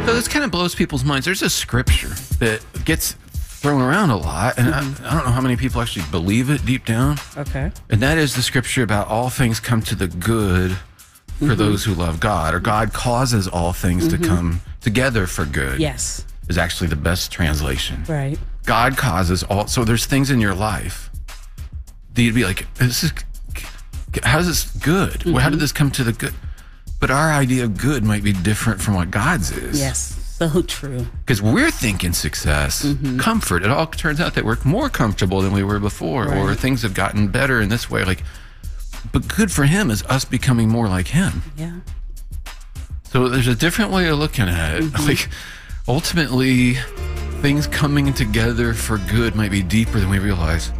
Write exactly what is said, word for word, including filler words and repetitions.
So this kind of blows people's minds. There's a scripture that gets thrown around a lot, and mm-hmm. I, I don't know how many people actually believe it deep down. Okay. And that is the scripture about all things come to the good for mm-hmm. those who love God, or God causes all things mm-hmm. to come together for good. Yes. Is actually the best translation. Right. God causes all, so there's things in your life that you'd be like, this is, how is this good? Mm-hmm. Well, how did this come to the good? But our idea of good might be different from what God's is. Yes. So true. Because we're thinking success, mm-hmm. comfort. It all turns out that we're more comfortable than we were before, right. or things have gotten better in this way. Like, but good for him is us becoming more like him. Yeah. So there's a different way of looking at it. Mm-hmm. Like, ultimately, things coming together for good might be deeper than we realize.